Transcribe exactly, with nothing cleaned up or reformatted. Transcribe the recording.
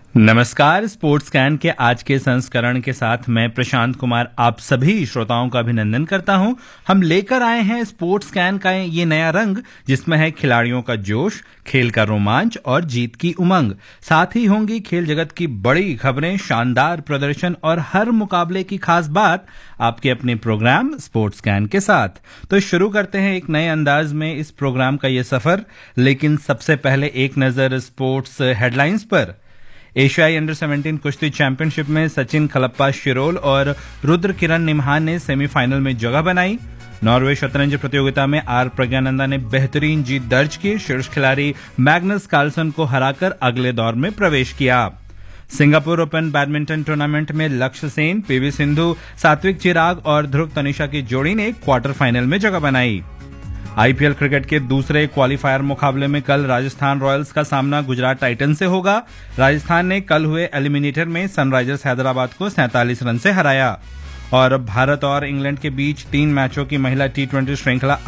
नमस्कार। Sports can के आज के संस्करण के साथ मैं प्रशांत कुमार आप सभी श्रोताओं का अभिनंदन करता हूं। हम लेकर आए हैं स्पोर्ट्स कैन का ये नया रंग, जिसमें है खिलाड़ियों का जोश, खेल का रोमांच और जीत की उमंग। साथ ही होंगी खेल जगत की बड़ी खबरें, शानदार प्रदर्शन और हर मुकाबले की खास बात आपके अपने प्रोग्राम स्पोर्ट्स कैन के साथ। तो शुरू करते हैं एक नए अंदाज में इस प्रोग्राम का ये सफर। लेकिन सबसे पहले एक नजर स्पोर्ट्स हेडलाइंस पर। एशियाई अंडर सेवेंटीन कुश्ती चैंपियनशिप में सचिन खलप्पा शिरोल और रुद्र किरण निमहान ने सेमीफाइनल में जगह बनाई। नॉर्वे शतरंज प्रतियोगिता में आर प्रज्ञानंदा ने बेहतरीन जीत दर्ज की। शीर्ष खिलाड़ी मैग्नस कार्लसन को हराकर अगले दौर में प्रवेश किया। सिंगापुर ओपन बैडमिंटन टूर्नामेंट में लक्ष्य सेन, पीवी सिंधु, सात्विक चिराग और ध्रुव तनिषा की जोड़ी ने क्वार्टर फाइनल में जगह बनाई। आईपीएल क्रिकेट के दूसरे क्वालिफायर मुकाबले में कल राजस्थान रॉयल्स का सामना गुजरात टाइटन से होगा। राजस्थान ने कल हुए एलिमिनेटर में सनराइजर्स हैदराबाद को सैंतालीस रन से हराया। और भारत और इंग्लैंड के बीच तीन मैचों की महिला टी ट्वेंटी श्रृंखला